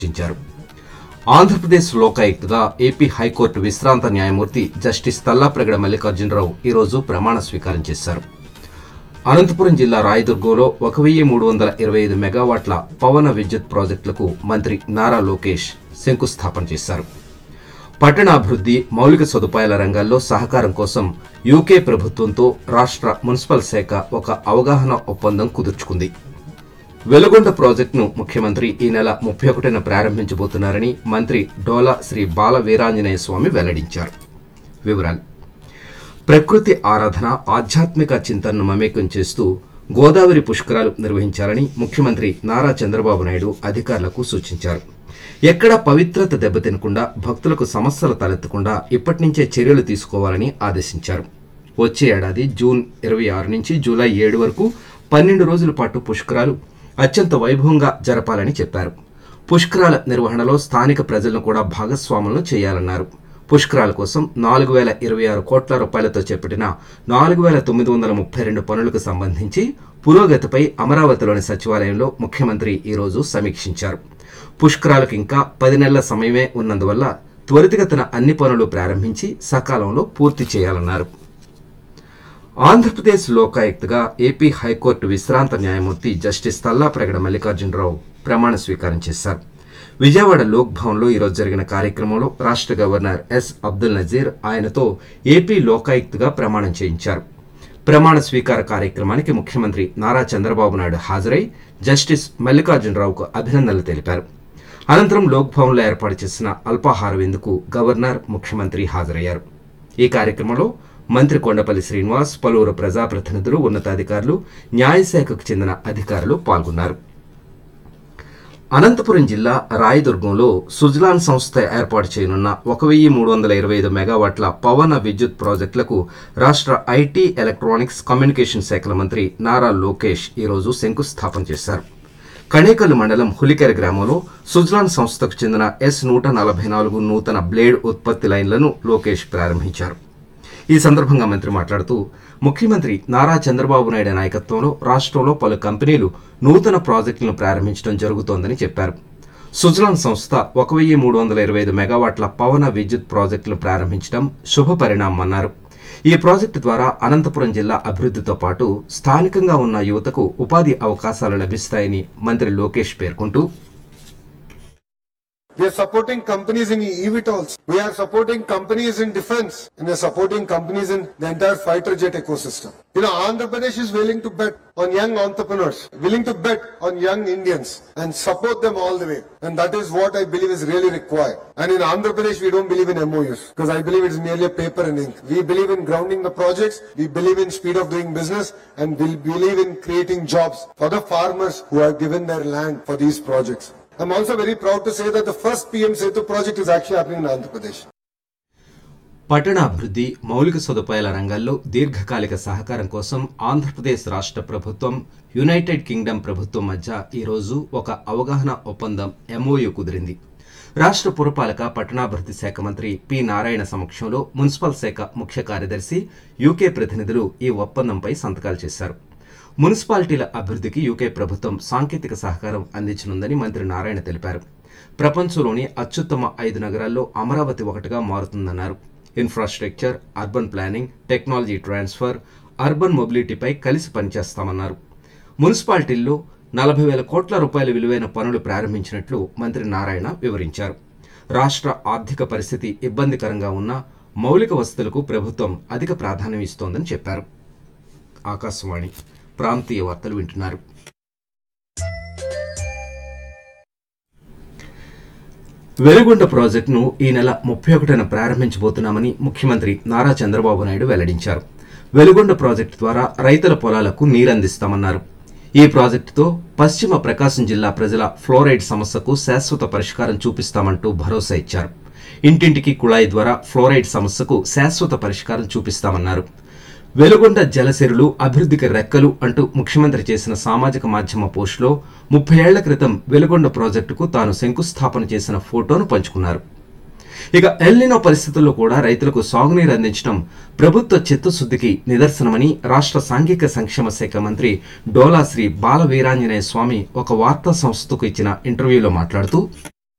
చర్చించారు. Andhra Pradesh లోకాయుక్తగా AP high court విశ్రాంత న్యాయమూర్తి జస్టిస్ తల్లాప్రగడ మల్లికార్జునరావు ఈరోజు ప్రమాణ స్వీకారం చేశారు. అనంతపురం జిల్లా రాయదుర్గంలో 1325 మెగావాట్ల పవన విద్యుత్ ప్రాజెక్టులకు మంత్రి నారా లోకేష్ శంకుస్థాపన చేశారు. పట్టణాభివృద్ధి, మౌలిక సదుపాయాల రంగాల్లో సహకారం కోసం యూకే ప్రభుత్వంతో రాష్ట్ర మున్సిపల్ శాఖ ఒక అవగాహన ఒప్పందం కుదుర్చుకుంది. వెలుగొండ ప్రాజెక్టును ముఖ్యమంత్రి ఈ నెల 31న ప్రారంభించబోతున్నారని మంత్రి డోలా శ్రీ బాల వీరాంజనేయ స్వామి వెల్లడించారు. వివరాలు: ప్రకృతి ఆరాధన, ఆధ్యాత్మిక చింతనను మమేకం చేస్తూ గోదావరి పుష్కరాలు నిర్వహించాలని ముఖ్యమంత్రి నారా చంద్రబాబు నాయుడు అధికారులకు సూచించారు. ఎక్కడా పవిత్రత దెబ్బతినకుండా, భక్తులకు సమస్యలు తలెత్తకుండా ఇప్పటి నుంచే చర్యలు తీసుకోవాలని ఆదేశించారు. వచ్చే ఏడాది జూన్ 26 నుంచి జూలై 7 వరకు 12 రోజుల పాటు పుష్కరాలు అత్యంత వైభవంగా జరపాలని చెప్పారు. పుష్కరాల నిర్వహణలో స్థానిక ప్రజలను కూడా భాగస్వాములను చేయాలన్నారు. పుష్కరాల కోసం 4026 కోట్ల రూపాయలతో చేపట్టిన 4932 పనులకు సంబంధించి పురోగతిపై అమరావతిలోని సచివాలయంలో ముఖ్యమంత్రి ఈరోజు సమీక్షించారు. పుష్కరాలకు ఇంకా 10 నెలల సమయమే ఉన్నందువల్ల త్వరితగతిన అన్ని పనులు ప్రారంభించి సకాలంలో పూర్తి చేయాలన్నారు. ఆంధ్రప్రదేశ్ లోకాయుక్తగా ఏపీ హైకోర్టు విశ్రాంత న్యాయమూర్తి జస్టిస్ తల్లాప్రగడ మల్లికార్జునరావు ప్రమాణ స్వీకారం చేశారు. విజయవాడ లోక్ భవన్లో ఈరోజు జరిగిన కార్యక్రమంలో రాష్ట్ర గవర్నర్ ఎస్ అబ్దుల్ నజీర్ ఆయనతో ఏపీ లోకాయుక్తగా ప్రమాణం చేయించారు. ప్రమాణ స్వీకార కార్యక్రమానికి ముఖ్యమంత్రి నారా చంద్రబాబు నాయుడు హాజరై జస్టిస్ మల్లికార్జునరావుకు అభినందనలు తెలిపారు. అనంతరం లోక్ భవన్లో ఏర్పాటు చేసిన అల్పాహార విందుకు గవర్నర్, ముఖ్యమంత్రి హాజరయ్యారు. ఈ కార్యక్రమంలో మంత్రి కొండపల్లి శ్రీనివాస్, పలువురు ప్రజాప్రతినిధులు, ఉన్నతాధికారులు, న్యాయశాఖకు చెందిన అధికారులు పాల్గొన్నారు. అనంతపురం జిల్లా రాయదుర్గంలో సుజలాన్ సంస్థ ఏర్పాటు చేయనున్న 1325 మెగావాట్ల పవన విద్యుత్ ప్రాజెక్టులకు రాష్ట్ర ఐటీ, ఎలక్ట్రానిక్స్, కమ్యూనికేషన్ శాఖల మంత్రి నారా లోకేష్ ఈరోజు శంకుస్థాపన చేశారు. కణేకల్లు మండలం హులికెర గ్రామంలో సుజలాన్ సంస్థకు చెందిన S144 నూతన బ్లేడ్ ఉత్పత్తి లైన్లను లోకేష్ ప్రారంభించారు. ఈ సందర్భంగా మంత్రి మాట్లాడుతూ, ముఖ్యమంత్రి నారా చంద్రబాబు నాయుడు నాయకత్వంలో రాష్ట్రంలో పలు కంపెనీలు నూతన ప్రాజెక్టులను ప్రారంభించడం జరుగుతోందని చెప్పారు. సుజలాన్ సంస్థ 1325 మెగావాట్ల పవన విద్యుత్ ప్రాజెక్టులను ప్రారంభించడం శుభ పరిణామమన్నారు. ఈ ప్రాజెక్టు ద్వారా అనంతపురం జిల్లా అభివృద్ధితో పాటు స్థానికంగా ఉన్న యువతకు ఉపాధి అవకాశాలు లభిస్తాయని మంత్రి లోకేష్ పేర్కొంటూ, We are supporting companies in eVTOLs. We are supporting companies in defense. And we are supporting companies in the entire fighter jet ecosystem. Andhra Pradesh is willing to bet on young entrepreneurs, willing to bet on young Indians and support them all the way. And that is what I believe is really required. And in Andhra Pradesh, we don't believe in MOUs because I believe it's merely a paper and ink. We believe in grounding the projects. We believe in speed of doing business and we believe in creating jobs for the farmers who have given their land for these projects. I'm also very proud to say that the first PM Setu project is actually happening in Andhra Pradesh. పట్టణాభివృద్ధి, మౌలిక సదుపాయాల రంగాల్లో దీర్ఘకాలిక సహకారం కోసం ఆంధ్రప్రదేశ్ రాష్ట్ర ప్రభుత్వం, United Kingdom ప్రభుత్వం మధ్య ఈరోజు ఒక అవగాహన ఒప్పందం MOU కుదిరింది. రాష్ట్ర పురపాలక, పట్టణాభివృద్ధి శాఖ మంత్రి పి నారాయణ సమక్షంలో మున్సిపల్ శాఖ ముఖ్య కార్యదర్శి, యూకే ప్రతినిధులు ఈ ఒప్పందంపై సంతకాలు చేశారు. మున్సిపాలిటీల అభివృద్ధికి యూకే ప్రభుత్వం సాంకేతిక సహకారం అందించనుందని మంత్రి నారాయణ తెలిపారు. ప్రపంచంలోని అత్యుత్తమ 5 నగరాల్లో అమరావతి ఒకటిగా మారుతుందన్నారు. Infrastructure, urban planning, technology transfer, urban మొబిలిటీపై కలిసి పనిచేస్తామన్నారు. మున్సిపాలిటీల్లో 40,000 కోట్ల రూపాయల విలువైన పనులు ప్రారంభించినట్లు మంత్రి నారాయణ వివరించారు. రాష్ట్ర ఆర్థిక పరిస్థితి ఇబ్బందికరంగా ఉన్న మౌలిక వసతులకు ప్రభుత్వం అధిక ప్రాధాన్యం ఇస్తోందని చెప్పారు. ఆకాశవాణి ప్రాంతీయ వార్తలు వింటున్నారు. వెలుగొండ ప్రాజెక్టును ఈ నెల 31న ప్రారంభించబోతున్నామని ముఖ్యమంత్రి నారా చంద్రబాబు నాయుడు వెల్లడించారు. వెలుగొండ ప్రాజెక్టు ద్వారా రైతుల పొలాలకు నీరందిస్తామన్నారు. ఈ ప్రాజెక్టుతో పశ్చిమ ప్రకాశం జిల్లా ప్రజల ఫ్లోరైడ్ సమస్యకు శాశ్వత పరిష్కారం చూపిస్తామంటూ భరోసా ఇచ్చారు. ఇంటింటికి కుళాయి ద్వారా ఫ్లోరైడ్ సమస్యకు శాశ్వత పరిష్కారం చూపిస్తామన్నారు. వెలుగొండ జలసిరులు అభివృద్ధికి రెక్కలు అంటూ ముఖ్యమంత్రి చేసిన సామాజిక మాధ్యమ పోస్టులో 30 ఏళ్ల క్రితం వెలుగొండ ప్రాజెక్టుకు తాను శంకుస్థాపన చేసిన ఫోటోను పంచుకున్నారు. ఇక ఎల్నినో పరిస్థితుల్లో కూడా రైతులకు సాగునీరు అందించడం ప్రభుత్వ చిత్తశుద్ధికి నిదర్శనమని రాష్ట్ర సాంఘిక సంక్షేమ శాఖ మంత్రి డోలా శ్రీ బాల వీరాంజనేయ స్వామి ఒక వార్తా సంస్థకు ఇచ్చిన ఇంటర్వ్యూలో మాట్లాడుతూ